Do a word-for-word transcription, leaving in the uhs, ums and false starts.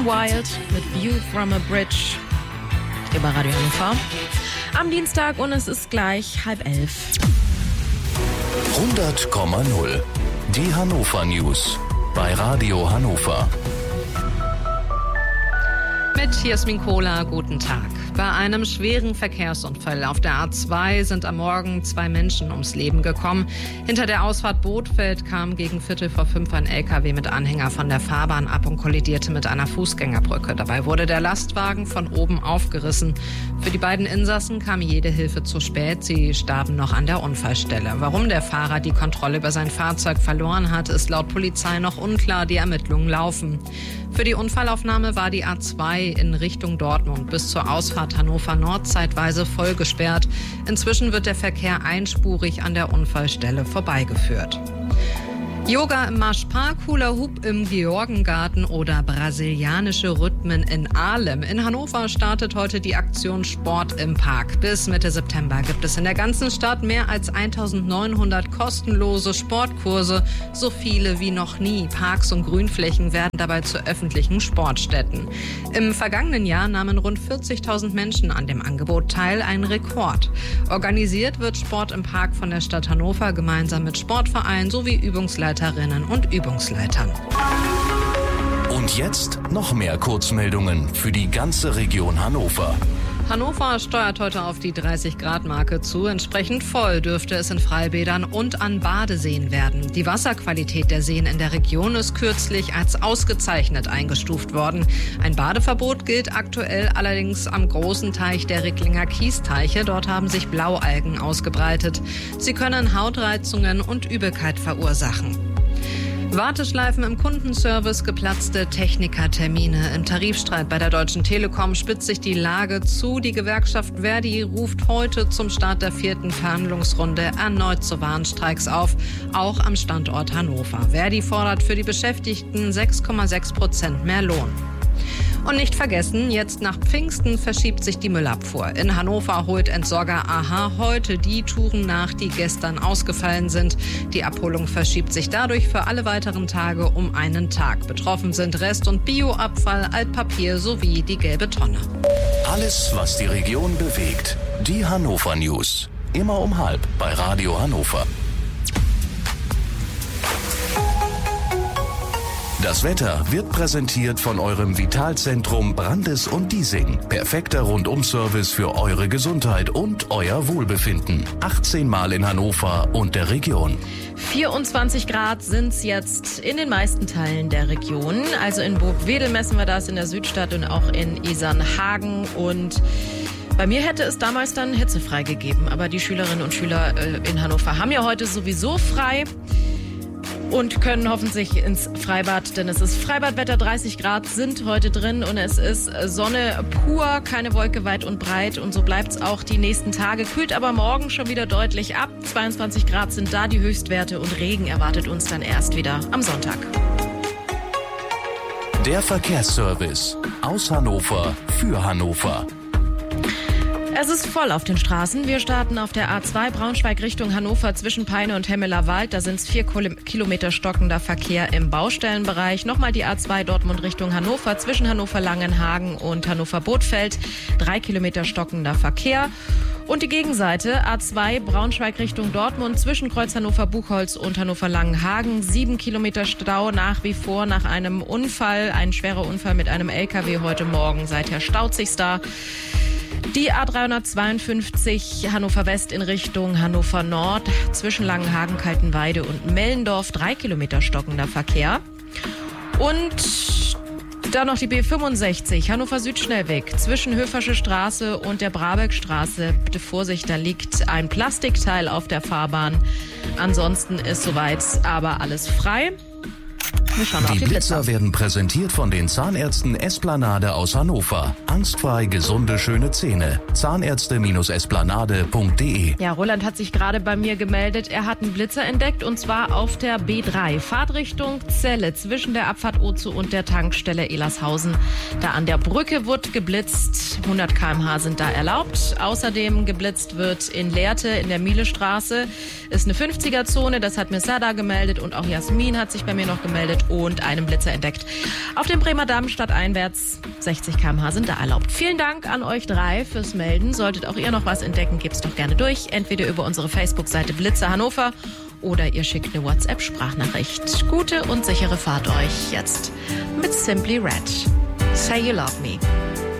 Kim Wilde mit View from a Bridge über Radio Hannover am Dienstag und es ist gleich halb elf. hundert Komma null. Die Hannover News bei Radio Hannover. Mit Jasmin Kohler, guten Tag. Bei einem schweren Verkehrsunfall auf der A zwei sind am Morgen zwei Menschen ums Leben gekommen. Hinter der Ausfahrt Bothfeld kam gegen Viertel vor fünf ein L K W mit Anhänger von der Fahrbahn ab und kollidierte mit einer Fußgängerbrücke. Dabei wurde der Lastwagen von oben aufgerissen. Für die beiden Insassen kam jede Hilfe zu spät. Sie starben noch an der Unfallstelle. Warum der Fahrer die Kontrolle über sein Fahrzeug verloren hat, ist laut Polizei noch unklar. Die Ermittlungen laufen. Für die Unfallaufnahme war die A zwei in Richtung Dortmund bis zur Ausfahrt Hannover Nord zeitweise voll gesperrt. Inzwischen wird der Verkehr einspurig an der Unfallstelle vorbeigeführt. Yoga im Marschpark, Hula Hoop im Georgengarten oder brasilianische Rhythmen in Ahlem. In Hannover startet heute die Aktion Sport im Park. Bis Mitte September gibt es in der ganzen Stadt mehr als eintausendneunhundert kostenlose Sportkurse, so viele wie noch nie. Parks und Grünflächen werden dabei zu öffentlichen Sportstätten. Im vergangenen Jahr nahmen rund vierzigtausend Menschen an dem Angebot teil, ein Rekord. Organisiert wird Sport im Park von der Stadt Hannover gemeinsam mit Sportvereinen sowie Übungsleiterinnen und Übungsleitern. Und jetzt noch mehr Kurzmeldungen für die ganze Region Hannover. Hannover steuert heute auf die dreißig Grad Marke zu. Entsprechend voll dürfte es in Freibädern und an Badeseen werden. Die Wasserqualität der Seen in der Region ist kürzlich als ausgezeichnet eingestuft worden. Ein Badeverbot gilt aktuell allerdings am großen Teich der Ricklinger Kiesteiche. Dort haben sich Blaualgen ausgebreitet. Sie können Hautreizungen und Übelkeit verursachen. Warteschleifen im Kundenservice, geplatzte Technikertermine. Im Tarifstreit bei der Deutschen Telekom spitzt sich die Lage zu. Die Gewerkschaft Verdi ruft heute zum Start der vierten Verhandlungsrunde erneut zu Warnstreiks auf, auch am Standort Hannover. Verdi fordert für die Beschäftigten sechs Komma sechs Prozent mehr Lohn. Und nicht vergessen, jetzt nach Pfingsten verschiebt sich die Müllabfuhr. In Hannover holt Entsorger A H heute die Touren nach, die gestern ausgefallen sind. Die Abholung verschiebt sich dadurch für alle weiteren Tage um einen Tag. Betroffen sind Rest- und Bioabfall, Altpapier sowie die gelbe Tonne. Alles, was die Region bewegt. Die Hannover News. Immer um halb bei Radio Hannover. Das Wetter wird präsentiert von eurem Vitalzentrum Brandes und Diesing. Perfekter Rundum-Service für eure Gesundheit und euer Wohlbefinden. achtzehn Mal in Hannover und der Region. vierundzwanzig Grad sind es jetzt in den meisten Teilen der Region. Also in Burgwedel messen wir das, in der Südstadt und auch in Isernhagen. Und bei mir hätte es damals dann hitzefrei gegeben. Aber die Schülerinnen und Schüler in Hannover haben ja heute sowieso frei und können hoffentlich ins Freibad, denn es ist Freibadwetter, dreißig Grad sind heute drin und es ist Sonne pur, keine Wolke weit und breit und so bleibt es auch die nächsten Tage. Kühlt aber morgen schon wieder deutlich ab, zweiundzwanzig Grad sind da die Höchstwerte und Regen erwartet uns dann erst wieder am Sonntag. Der Verkehrsservice aus Hannover für Hannover. Es ist voll auf den Straßen. Wir starten auf der A zwei Braunschweig Richtung Hannover zwischen Peine und Hemmeler-Wald. Da sind es vier Kilometer stockender Verkehr im Baustellenbereich. Nochmal die A zwei Dortmund Richtung Hannover zwischen Hannover-Langenhagen und Hannover-Bothfeld. Drei Kilometer stockender Verkehr. Und die Gegenseite, A zwei Braunschweig Richtung Dortmund zwischen Kreuz Hannover-Buchholz und Hannover-Langenhagen. Sieben Kilometer Stau nach wie vor nach einem Unfall. Ein schwerer Unfall mit einem L K W heute Morgen. Seither staut sich's da. Die A dreihundertzweiundfünfzig Hannover West in Richtung Hannover Nord zwischen Langenhagen, Kaltenweide und Mellendorf. Drei Kilometer stockender Verkehr. Und dann noch die B fünfundsechzig Hannover Südschnellweg zwischen Höfersche Straße und der Brabeckstraße. Bitte Vorsicht, da liegt ein Plastikteil auf der Fahrbahn. Ansonsten ist soweit aber alles frei. Wir schauen auf Die die Blitzer Blitzer werden präsentiert von den Zahnärzten Esplanade aus Hannover. Angstfrei gesunde, schöne Zähne. Zahnärzte Esplanade punkt de. Ja, Roland hat sich gerade bei mir gemeldet. Er hat einen Blitzer entdeckt und zwar auf der B drei. Fahrtrichtung Celle zwischen der Abfahrt Ozu und der Tankstelle Elershausen. Da an der Brücke wird geblitzt. hundert Kilometer pro Stunde sind da erlaubt. Außerdem geblitzt wird in Lehrte in der Mielestraße. Ist eine fünfziger Zone. Das hat mir Sada gemeldet und auch Jasmin hat sich bei mir noch gemeldet. erwischt und einen Blitzer entdeckt. Auf dem Bremer Damm stadteinwärts sechzig Kilometer pro Stunde sind da erlaubt. Vielen Dank an euch drei fürs Melden. Solltet auch ihr noch was entdecken, gebt's doch gerne durch. Entweder über unsere Facebook-Seite Blitzer Hannover oder ihr schickt eine WhatsApp-Sprachnachricht. Gute und sichere Fahrt euch jetzt mit Simply Red. Say You Love Me.